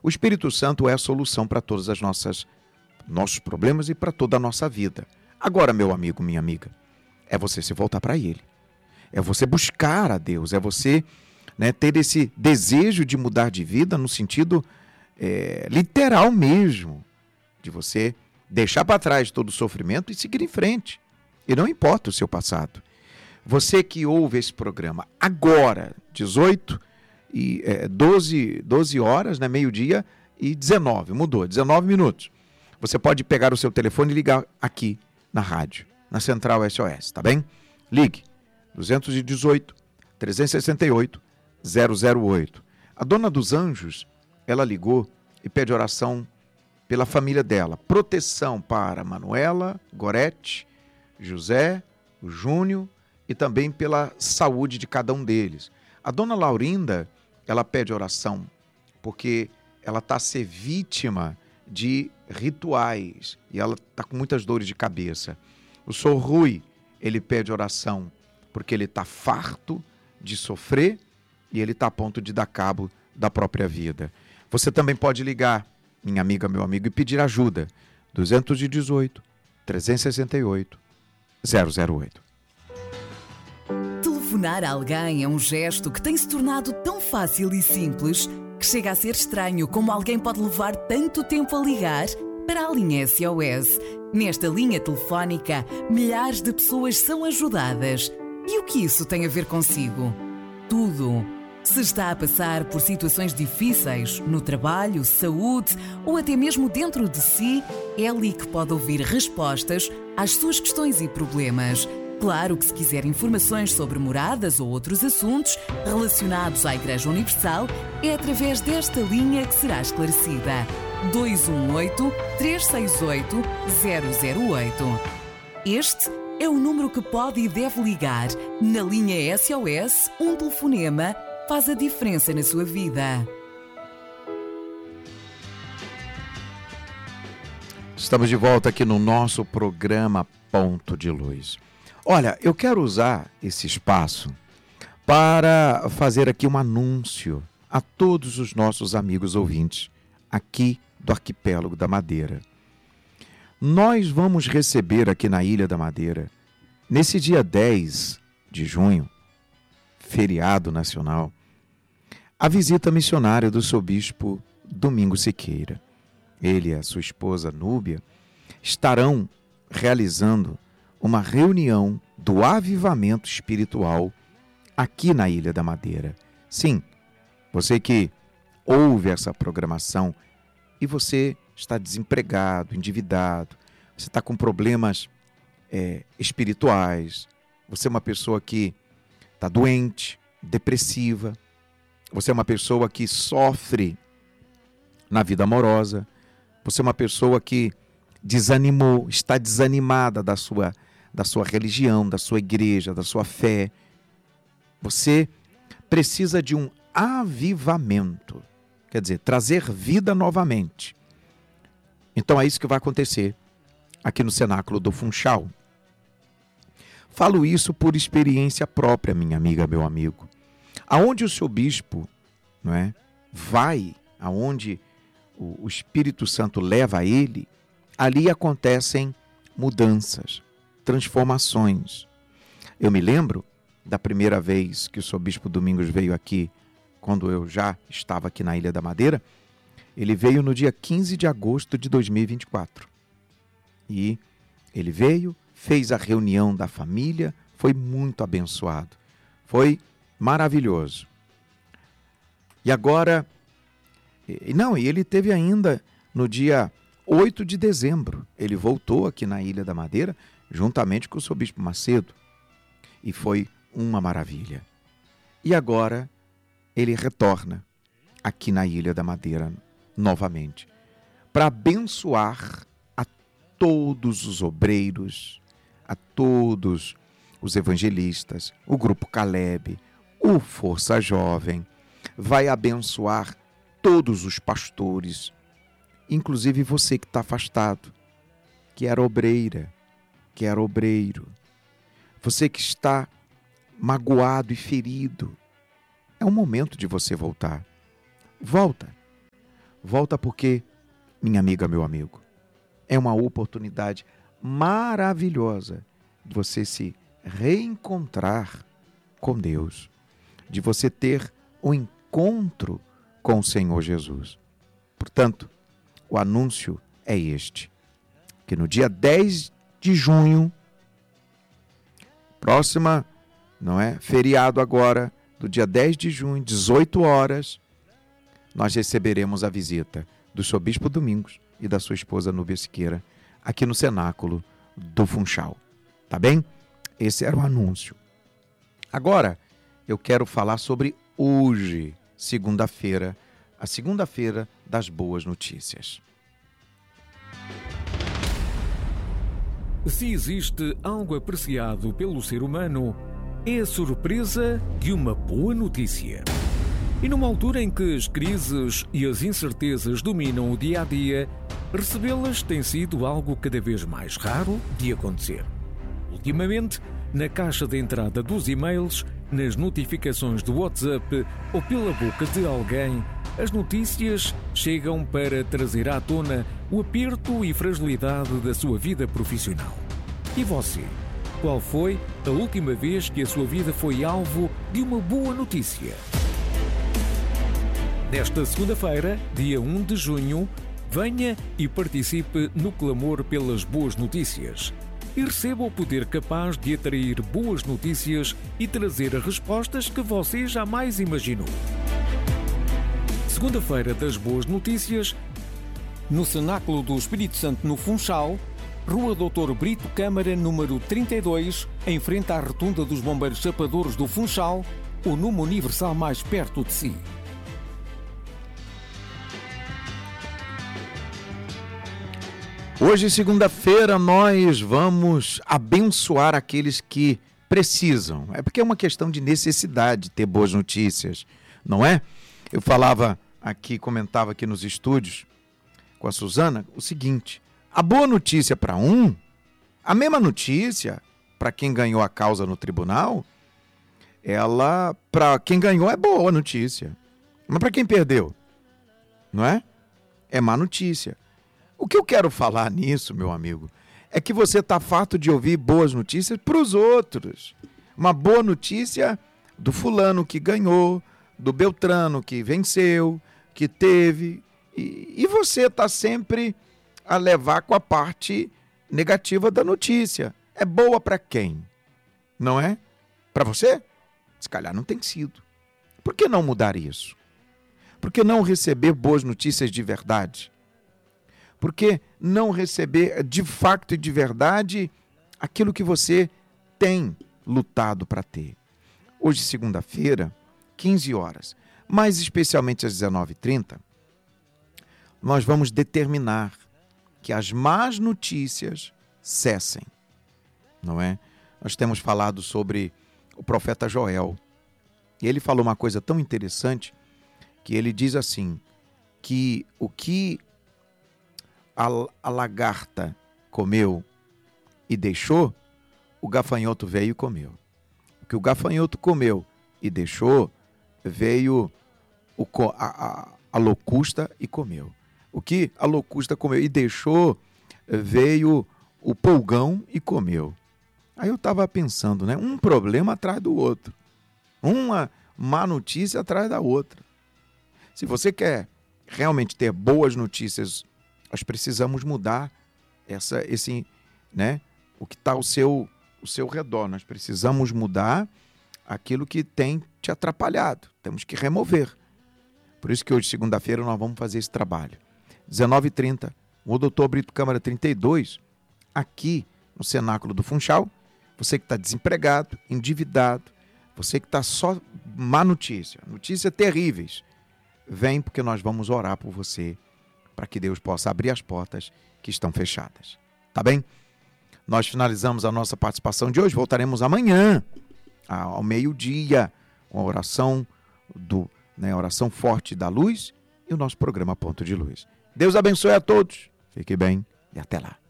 O Espírito Santo é a solução para todos os nossos problemas e para toda a nossa vida. Agora, meu amigo, minha amiga, é você se voltar para Ele. É você buscar a Deus, é você, né, ter esse desejo de mudar de vida no sentido literal mesmo, de você deixar para trás todo o sofrimento e seguir em frente. E não importa o seu passado. Você que ouve esse programa agora, 12 horas, né, meio-dia e 19, mudou, 19 minutos. Você pode pegar o seu telefone e ligar aqui na rádio, na Central SOS, tá bem? Ligue, 218 368 008. A Dona dos Anjos, ela ligou e pede oração pela família dela. Proteção para Manuela, Gorete, José, o Júnior e também pela saúde de cada um deles. A Dona Laurinda, ela pede oração porque ela está a ser vítima de rituais e ela está com muitas dores de cabeça. O Sr. Rui, ele pede oração porque ele está farto de sofrer e ele está a ponto de dar cabo da própria vida. Você também pode ligar, minha amiga, meu amigo, e pedir ajuda. 218 368 008. Telefonar a alguém é um gesto que tem se tornado tão fácil e simples que chega a ser estranho como alguém pode levar tanto tempo a ligar para a linha SOS. Nesta linha telefónica, milhares de pessoas são ajudadas. E o que isso tem a ver consigo? Tudo. Se está a passar por situações difíceis no trabalho, saúde ou até mesmo dentro de si, é ali que pode ouvir respostas às suas questões e problemas. Claro que se quiser informações sobre moradas ou outros assuntos relacionados à Igreja Universal, é através desta linha que será esclarecida. 218-368-008. Este é o número que pode e deve ligar. Na linha SOS, um telefonema faz a diferença na sua vida. Estamos de volta aqui no nosso programa Ponto de Luz. Olha, eu quero usar esse espaço para fazer aqui um anúncio a todos os nossos amigos ouvintes aqui do Arquipélago da Madeira. Nós vamos receber aqui na Ilha da Madeira, nesse dia 10 de junho, feriado nacional, a visita missionária do seu bispo Domingos Siqueira. Ele e a sua esposa Núbia estarão realizando uma reunião do avivamento espiritual aqui na Ilha da Madeira. Sim, você que ouve essa programação e você está desempregado, endividado, você está com problemas espirituais, você é uma pessoa que está doente, depressiva, você é uma pessoa que sofre na vida amorosa, você é uma pessoa que desanimou, está desanimada da sua religião, da sua igreja, da sua fé. Você precisa de um avivamento, quer dizer, trazer vida novamente. Então é isso que vai acontecer aqui no Cenáculo do Funchal. Falo isso por experiência própria, minha amiga, meu amigo. Aonde o seu bispo, não é, vai, aonde o Espírito Santo leva ele, ali acontecem mudanças, transformações. Eu me lembro da primeira vez que o seu bispo Domingos veio aqui, quando eu já estava aqui na Ilha da Madeira. Ele veio no dia 15 de agosto de 2024. E ele veio, fez a reunião da família, foi muito abençoado. Foi maravilhoso. E agora, e ele teve ainda no dia 8 de dezembro, ele voltou aqui na Ilha da Madeira, juntamente com o seu bispo Macedo. E foi uma maravilha. E agora, ele retorna aqui na Ilha da Madeira novamente, para abençoar a todos os obreiros, a todos os evangelistas, o Grupo Caleb, o Força Jovem, vai abençoar todos os pastores, inclusive você que está afastado, que era obreira, que era obreiro, você que está magoado e ferido. É o momento de você voltar. Volta. Volta porque, minha amiga, meu amigo, é uma oportunidade maravilhosa de você se reencontrar com Deus, de você ter um encontro com o Senhor Jesus. Portanto, o anúncio é este, que no dia 10 de junho, próxima, feriado agora, do dia 10 de junho, 18 horas, nós receberemos a visita do seu Bispo Domingos e da sua esposa Núbia Siqueira, aqui no cenáculo do Funchal. Tá bem? Esse era o anúncio. Agora, eu quero falar sobre hoje, segunda-feira, a segunda-feira das boas notícias. Se existe algo apreciado pelo ser humano, é a surpresa de uma boa notícia. E numa altura em que as crises e as incertezas dominam o dia-a-dia, recebê-las tem sido algo cada vez mais raro de acontecer. Ultimamente, na caixa de entrada dos e-mails, nas notificações do WhatsApp ou pela boca de alguém, as notícias chegam para trazer à tona o aperto e fragilidade da sua vida profissional. E você? Qual foi a última vez que a sua vida foi alvo de uma boa notícia? Nesta segunda-feira, dia 1 de junho, venha e participe no clamor pelas boas notícias. E receba o poder capaz de atrair boas notícias e trazer respostas que você jamais imaginou. Segunda-feira das boas notícias, no Cenáculo do Espírito Santo no Funchal, Rua Dr. Brito Câmara, número 32, em frente à Rotunda dos Bombeiros Chapadores do Funchal, o número universal mais perto de si. Hoje, segunda-feira, nós vamos abençoar aqueles que precisam. É porque é uma questão de necessidade ter boas notícias, não é? Eu comentava aqui nos estúdios com a Suzana o seguinte: a boa notícia para a mesma notícia para quem ganhou a causa no tribunal, para quem ganhou é boa notícia. Mas para quem perdeu, não é? É má notícia. O que eu quero falar nisso, meu amigo, é que você está farto de ouvir boas notícias para os outros. Uma boa notícia do fulano que ganhou, do Beltrano que venceu, que teve. E você está sempre a levar com a parte negativa da notícia. É boa para quem? Não é? Para você? Se calhar não tem sido. Por que não mudar isso? Por que não receber boas notícias de verdade? Por que não receber de facto e de verdade aquilo que você tem lutado para ter? Hoje, segunda-feira, 15 horas, mais especialmente às 19h30, nós vamos determinar que as más notícias cessem, não é? Nós temos falado sobre o profeta Joel, e ele falou uma coisa tão interessante, que ele diz assim, que o que a lagarta comeu e deixou, o gafanhoto veio e comeu. O que o gafanhoto comeu e deixou, veio a locusta e comeu. O que a locusta comeu e deixou, veio o pulgão e comeu. Aí eu estava pensando, né? Um problema atrás do outro. Uma má notícia atrás da outra. Se você quer realmente ter boas notícias, nós precisamos mudar o que está ao seu redor. Nós precisamos mudar aquilo que tem te atrapalhado. Temos que remover. Por isso que hoje, segunda-feira, nós vamos fazer esse trabalho. 19h30, o Dr. Brito Câmara 32, aqui no Cenáculo do Funchal. Você que está desempregado, endividado, você que está só má notícias terríveis, vem porque nós vamos orar por você, para que Deus possa abrir as portas que estão fechadas. Tá bem? Nós finalizamos a nossa participação de hoje. Voltaremos amanhã, ao meio-dia, com a oração oração forte da luz e o nosso programa Ponto de Luz. Deus abençoe a todos. Fique bem e até lá.